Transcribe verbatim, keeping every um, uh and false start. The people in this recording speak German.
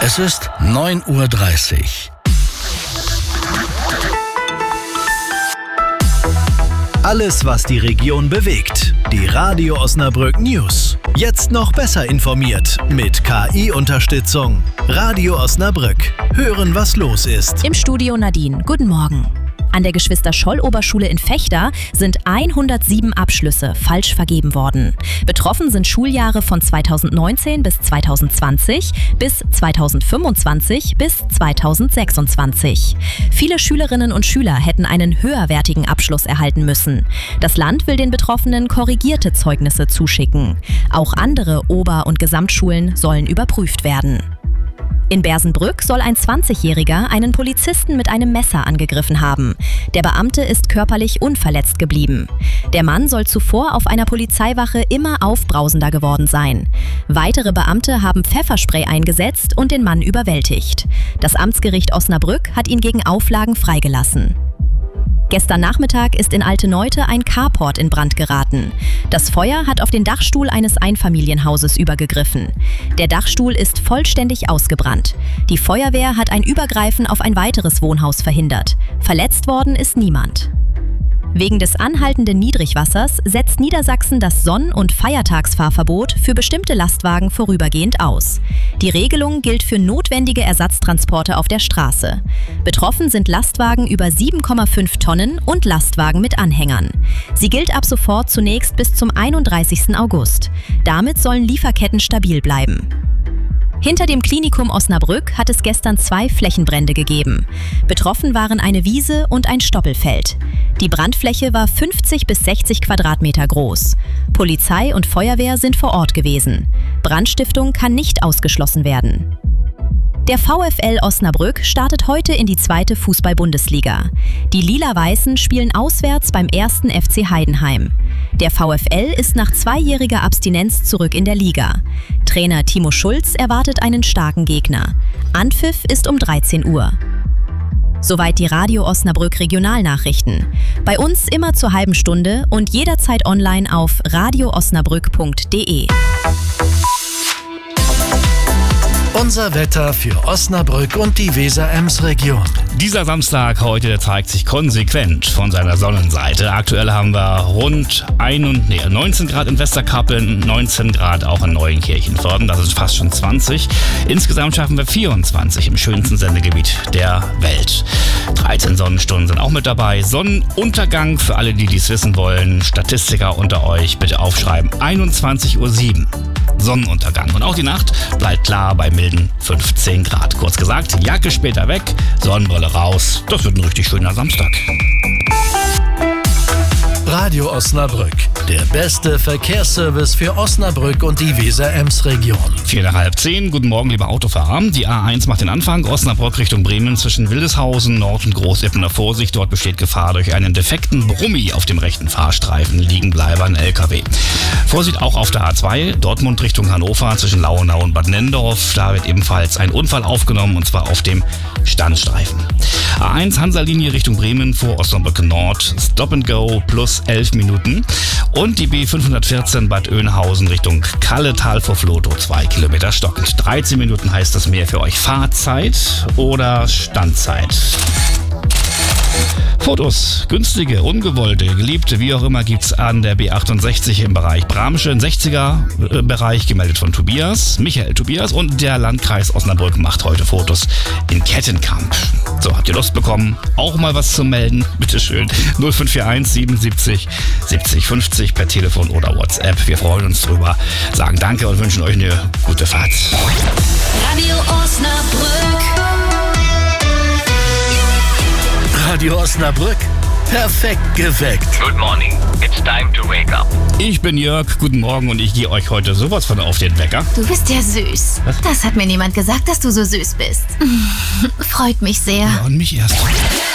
Es ist neun Uhr dreißig. Alles, was die Region bewegt. Die Radio Osnabrück News. Jetzt noch besser informiert mit K I-Unterstützung. Radio Osnabrück. Hören, was los ist. Im Studio Nadine. Guten Morgen. An der Geschwister-Scholl-Oberschule in Vechta sind hundertsieben Abschlüsse falsch vergeben worden. Betroffen sind Schuljahre von zweitausendneunzehn bis zweitausendzwanzig bis zweitausendfünfundzwanzig bis zweitausendsechsundzwanzig. Viele Schülerinnen und Schüler hätten einen höherwertigen Abschluss erhalten müssen. Das Land will den Betroffenen korrigierte Zeugnisse zuschicken. Auch andere Ober- und Gesamtschulen sollen überprüft werden. In Bersenbrück soll ein zwanzigjähriger einen Polizisten mit einem Messer angegriffen haben. Der Beamte ist körperlich unverletzt geblieben. Der Mann soll zuvor auf einer Polizeiwache immer aufbrausender geworden sein. Weitere Beamte haben Pfefferspray eingesetzt und den Mann überwältigt. Das Amtsgericht Osnabrück hat ihn gegen Auflagen freigelassen. Gestern Nachmittag ist in Alteneute ein Carport in Brand geraten. Das Feuer hat auf den Dachstuhl eines Einfamilienhauses übergegriffen. Der Dachstuhl ist vollständig ausgebrannt. Die Feuerwehr hat ein Übergreifen auf ein weiteres Wohnhaus verhindert. Verletzt worden ist niemand. Wegen des anhaltenden Niedrigwassers setzt Niedersachsen das Sonn- und Feiertagsfahrverbot für bestimmte Lastwagen vorübergehend aus. Die Regelung gilt für notwendige Ersatztransporte auf der Straße. Betroffen sind Lastwagen über sieben Komma fünf Tonnen und Lastwagen mit Anhängern. Sie gilt ab sofort zunächst bis zum einunddreißigsten August. Damit sollen Lieferketten stabil bleiben. Hinter dem Klinikum Osnabrück hat es gestern zwei Flächenbrände gegeben. Betroffen waren eine Wiese und ein Stoppelfeld. Die Brandfläche war fünfzig bis sechzig Quadratmeter groß. Polizei und Feuerwehr sind vor Ort gewesen. Brandstiftung kann nicht ausgeschlossen werden. Der VfL Osnabrück startet heute in die zweite Fußball-Bundesliga. Die Lila-Weißen spielen auswärts beim ersten F C Heidenheim. Der VfL ist nach zweijähriger Abstinenz zurück in der Liga. Trainer Timo Schulz erwartet einen starken Gegner. Anpfiff ist um dreizehn Uhr. Soweit die Radio Osnabrück Regionalnachrichten. Bei uns immer zur halben Stunde und jederzeit online auf radio osnabrück punkt de. Unser Wetter für Osnabrück und die Weser-Ems-Region. Dieser Samstag heute, der zeigt sich konsequent von seiner Sonnenseite. Aktuell haben wir rund ein und, nee, neunzehn Grad in Westerkappeln, neunzehn Grad auch in Neuenkirchen-Vorden, das ist fast schon zwanzig. Insgesamt schaffen wir vierundzwanzig im schönsten Sendegebiet der Welt. dreizehn Sonnenstunden sind auch mit dabei. Sonnenuntergang, für alle, die dies wissen wollen, Statistiker unter euch, bitte aufschreiben, einundzwanzig Uhr sieben. Sonnenuntergang. Und auch die Nacht bleibt klar bei milden fünfzehn Grad. Kurz gesagt, Jacke später weg, Sonnenbrille raus. Das wird ein richtig schöner Samstag. Radio Osnabrück, der beste Verkehrsservice für Osnabrück und die Weser-Ems-Region. Vier nach halb zehn, guten Morgen, liebe Autofahrer. Die A eins macht den Anfang, Osnabrück Richtung Bremen zwischen Wildeshausen, Nord- und Großippener Vorsicht. Dort besteht Gefahr durch einen defekten Brummi auf dem rechten Fahrstreifen. Liegen bleibe ein L K W. Vorsicht auch auf der A zwei, Dortmund Richtung Hannover zwischen Lauenau und Bad Nendorf. Da wird ebenfalls ein Unfall aufgenommen und zwar auf dem Standstreifen. A eins Hansa-Linie Richtung Bremen vor Osnabrück Nord, Stop and Go plus elf Minuten. Und die B fünfhundertvierzehn Bad Oeynhausen Richtung Kalletal vor Flotow, zwei Kilometer stockend. dreizehn Minuten heißt das mehr für euch Fahrzeit oder Standzeit. Fotos, günstige, ungewollte, geliebte, wie auch immer, gibt's an der B achtundsechzig im Bereich Bramsche, im sechziger-Bereich, gemeldet von Tobias, Michael Tobias, und der Landkreis Osnabrück macht heute Fotos in Kettenkamp. So, habt ihr Lust bekommen, auch mal was zu melden? Bitteschön. null fünf vier eins siebenundsiebzig siebzig fünfzig per Telefon oder WhatsApp. Wir freuen uns drüber, sagen Danke und wünschen euch eine gute Fahrt. Radio Osnabrück. Radio Osnabrück, perfekt geweckt. Good morning. It's time to wake up. Ich bin Jörg, guten Morgen, und ich gehe euch heute sowas von auf den Wecker. Du bist ja süß. Was? Das hat mir niemand gesagt, dass du so süß bist. Freut mich sehr. Ja, und mich erst.